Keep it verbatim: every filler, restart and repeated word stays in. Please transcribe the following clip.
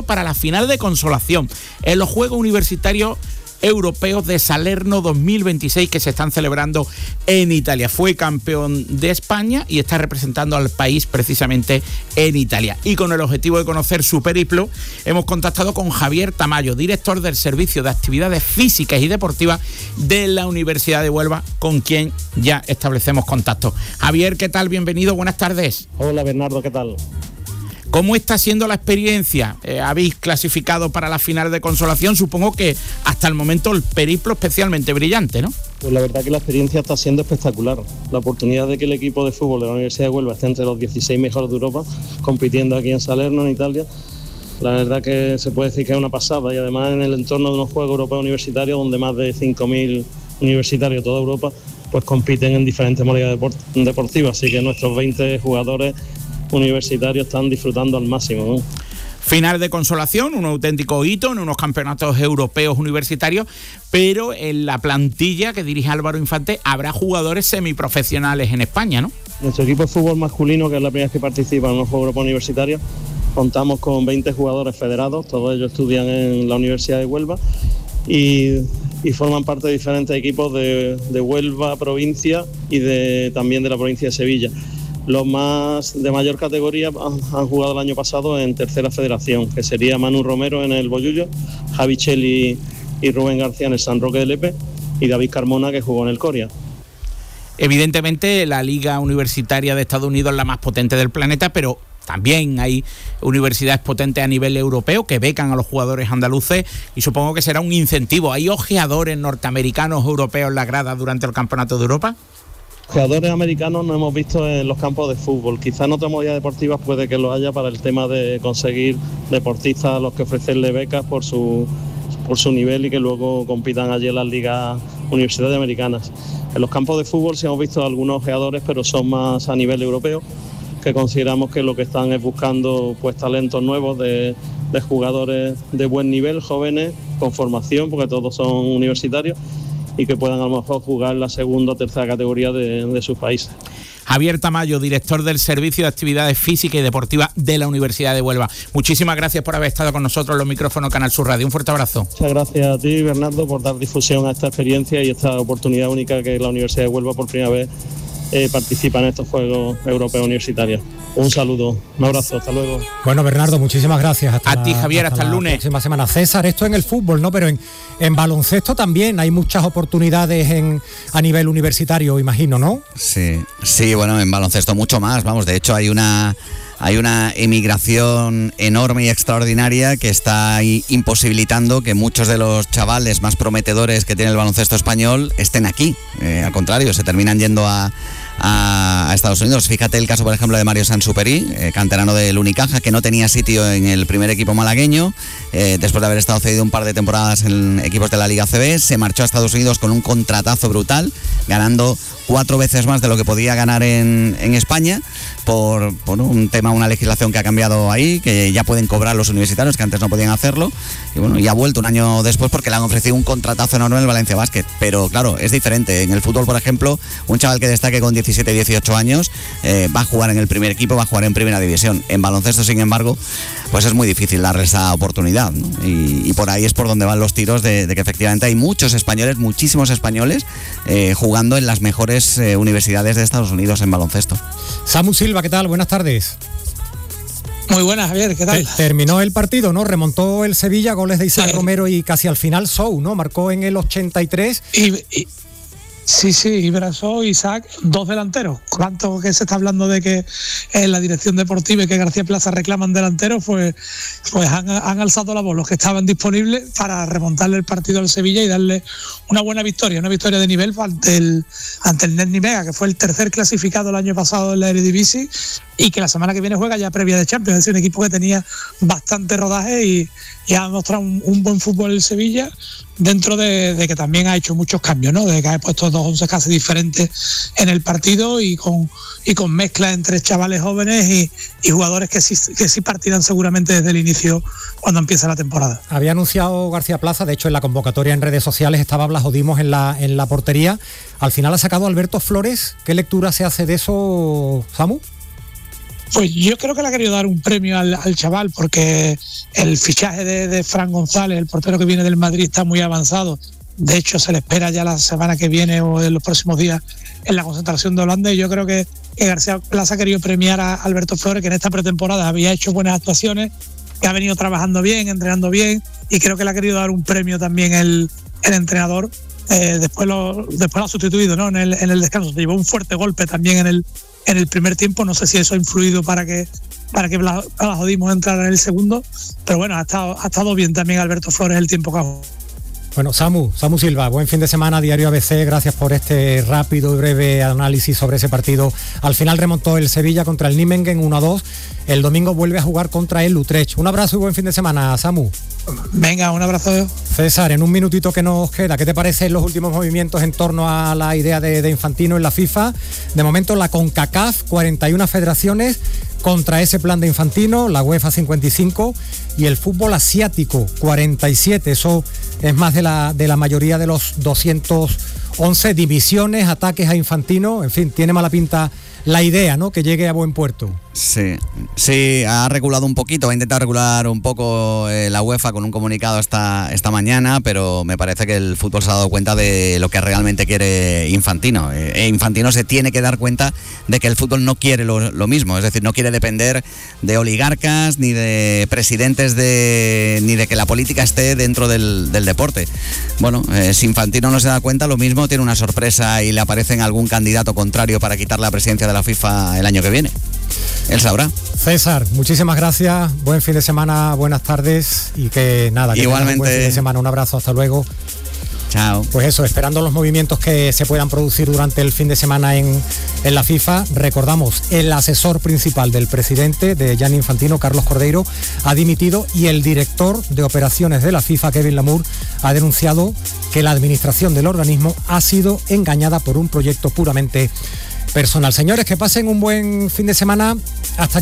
para la final de consolación en los Juegos Universitarios Europeos de Salerno dos mil veintiséis que se están celebrando en Italia. Fue campeón de España y está representando al país precisamente en Italia. Y con el objetivo de conocer su periplo, hemos contactado con Javier Tamayo, director del Servicio de Actividades Físicas y Deportivas de la Universidad de Huelva, con quien ya establecemos contacto. Javier, ¿qué tal? Bienvenido, buenas tardes. Hola Bernardo, ¿qué tal? ¿Cómo está siendo la experiencia? Eh, habéis clasificado para la final de consolación, supongo que hasta el momento el periplo especialmente brillante, ¿no? Pues la verdad que la experiencia está siendo espectacular. La oportunidad de que el equipo de fútbol de la Universidad de Huelva esté entre los dieciséis mejores de Europa, compitiendo aquí en Salerno, en Italia, la verdad que se puede decir que es una pasada, y además en el entorno de unos Juegos Europeos Universitarios donde más de cinco mil universitarios de toda Europa pues compiten en diferentes modalidades deportivas, así que nuestros veinte jugadores universitarios están disfrutando al máximo, ¿no? Final de consolación, un auténtico hito en unos campeonatos europeos universitarios, pero en la plantilla que dirige Álvaro Infante habrá jugadores semiprofesionales en España, ¿no? Nuestro equipo de fútbol masculino, que es la primera vez que participa en los Juegos Europeos Universitarios, contamos con veinte jugadores federados, todos ellos estudian en la Universidad de Huelva y, y forman parte de diferentes equipos de, de Huelva, provincia y de, también de la provincia de Sevilla. Los más de mayor categoría han, han jugado el año pasado en tercera federación, que sería Manu Romero en el Bollullo, Javi Cheli y Rubén García en el San Roque de Lepe y David Carmona, que jugó en el Coria. Evidentemente la Liga Universitaria de Estados Unidos es la más potente del planeta, pero también hay universidades potentes a nivel europeo que becan a los jugadores andaluces y supongo que será un incentivo. ¿Hay ojeadores norteamericanos europeos en la grada durante el Campeonato de Europa? Jugadores americanos no hemos visto en los campos de fútbol. Quizás en otras modalidades deportivas puede que lo haya para el tema de conseguir deportistas a los que ofrecerle becas por su, por su nivel y que luego compitan allí en las ligas universitarias americanas. En los campos de fútbol sí hemos visto algunos ojeadores, pero son más a nivel europeo, que consideramos que lo que están es buscando pues talentos nuevos de, de jugadores de buen nivel, jóvenes, con formación, porque todos son universitarios, y que puedan a lo mejor jugar la segunda o tercera categoría de, de sus países. Javier Tamayo, director del Servicio de Actividades Físicas y Deportivas de la Universidad de Huelva. Muchísimas gracias por haber estado con nosotros en los micrófonos Canal Sur Radio. Un fuerte abrazo. Muchas gracias a ti, Bernardo, por dar difusión a esta experiencia y esta oportunidad única que la Universidad de Huelva por primera vez eh, participa en estos Juegos Europeos Universitarios. Un saludo, un abrazo, hasta luego. Bueno, Bernardo, muchísimas gracias. Hasta a la, ti, Javier, hasta, hasta el lunes. Próxima semana. César, esto en el fútbol, ¿no? Pero en, en baloncesto también hay muchas oportunidades en, a nivel universitario, imagino, ¿no? Sí, sí, bueno, en baloncesto mucho más, vamos, de hecho hay una... Hay una emigración enorme y extraordinaria que está imposibilitando que muchos de los chavales más prometedores que tiene el baloncesto español estén aquí. Eh, al contrario, se terminan yendo a, a, a Estados Unidos. Fíjate el caso, por ejemplo, de Mario Sansuperi, eh, canterano del Unicaja, que no tenía sitio en el primer equipo malagueño. Eh, después de haber estado cedido un par de temporadas en equipos de la Liga A C B, se marchó a Estados Unidos con un contratazo brutal, ganando cuatro veces más de lo que podía ganar en, en España, por, por un tema, una legislación que ha cambiado ahí, que ya pueden cobrar los universitarios, que antes no podían hacerlo, y bueno, y ha vuelto un año después porque le han ofrecido un contratazo enorme en el Valencia Basket. Pero claro, es diferente. En el fútbol, por ejemplo, un chaval que destaque con diecisiete, dieciocho años eh, va a jugar en el primer equipo, va a jugar en primera división. En baloncesto, sin embargo, pues es muy difícil darle esa oportunidad, ¿no? Y, y por ahí es por donde van los tiros de, de que efectivamente hay muchos españoles, muchísimos españoles eh, jugando en las mejores Eh, universidades de Estados Unidos en baloncesto. Samu Silva, ¿qué tal? Buenas tardes. Muy buenas, Javier, ¿qué tal? Terminó el partido, ¿no? Remontó el Sevilla, goles de Isaac Romero y casi al final Sou, ¿no? Marcó en el ochenta y tres. Y, y, sí, sí, Ibrasó, Isaac, dos delanteros. Cuánto que se está hablando de que en la dirección deportiva y que García Plaza reclaman delanteros, pues, pues han, han alzado la voz los que estaban disponibles para remontarle el partido al Sevilla y darle una buena victoria, una victoria de nivel ante el, ante el Nizhny Mega, que fue el tercer clasificado el año pasado en la Eredivisie y que la semana que viene juega ya previa de Champions. Es decir, un equipo que tenía bastante rodaje y, y ha mostrado un, un buen fútbol el Sevilla, dentro de, de que también ha hecho muchos cambios, ¿no? De que ha puesto dos once casi diferentes en el partido y con, y con mezcla entre chavales jóvenes y, y jugadores que sí, que sí partirán seguramente desde el inicio cuando empieza la temporada. Había anunciado García Plaza, de hecho en la convocatoria en redes sociales estaba Blas Odimos en la, en la portería. Al final ha sacado Alberto Flores. ¿Qué lectura se hace de eso, Samu? Pues yo creo que le ha querido dar un premio al, al chaval, porque el fichaje de, de Fran González, el portero que viene del Madrid, está muy avanzado. De hecho, se le espera ya la semana que viene o en los próximos días en la concentración de Holanda, y yo creo que, que García Plaza ha querido premiar a Alberto Flores, que en esta pretemporada había hecho buenas actuaciones, que ha venido trabajando bien, entrenando bien, y creo que le ha querido dar un premio también el, el entrenador. Eh, después, lo, después lo ha sustituido, ¿no? en, el, en el descanso. Se llevó un fuerte golpe también en el, en el primer tiempo. No sé si eso ha influido para que para que Blasodimos entrar en el segundo, pero bueno, ha estado, ha estado bien también Alberto Flores el tiempo que ha jugado. Bueno, Samu, Samu Silva, buen fin de semana, Diario A B C, gracias por este rápido y breve análisis sobre ese partido. Al final remontó el Sevilla contra el Nijmegen uno a dos, el domingo vuelve a jugar contra el Utrecht. Un abrazo y buen fin de semana, Samu. Venga, un abrazo. César, en un minutito que nos queda, ¿qué te parecen los últimos movimientos en torno a la idea de, de Infantino en la FIFA? De momento la CONCACAF, cuarenta y una federaciones contra ese plan de Infantino, la UEFA cincuenta y cinco y el fútbol asiático cuarenta y siete, eso es más de la, de la mayoría de los doscientos once, divisiones, ataques a Infantino, en fin, tiene mala pinta la idea, ¿no?, que llegue a buen puerto. Sí, sí, ha reculado un poquito, ha intentado regular un poco eh, la UEFA con un comunicado esta, esta mañana, pero me parece que el fútbol se ha dado cuenta de lo que realmente quiere Infantino. Eh, Infantino se tiene que dar cuenta de que el fútbol no quiere lo, lo mismo, es decir, no quiere depender de oligarcas, ni de presidentes, de ni de que la política esté dentro del, del deporte. Bueno, eh, si Infantino no se da cuenta, lo mismo tiene una sorpresa y le aparece algún candidato contrario para quitar la presidencia de la FIFA el año que viene. Él sabrá. César, muchísimas gracias, buen fin de semana, buenas tardes y que nada, que igualmente un buen fin de semana, un abrazo, hasta luego. Chao. Pues eso, esperando los movimientos que se puedan producir durante el fin de semana en, en la FIFA. Recordamos, el asesor principal del presidente de Gianni Infantino, Carlos Cordeiro, ha dimitido y el director de operaciones de la FIFA, Kevin Lamour, ha denunciado que la administración del organismo ha sido engañada por un proyecto puramente personal. Señores, que pasen un buen fin de semana